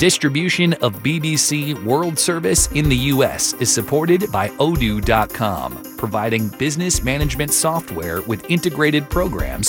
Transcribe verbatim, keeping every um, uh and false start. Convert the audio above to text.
Distribution of B B C World Service in the U S is supported by Odoo dot com, providing business management software with integrated programs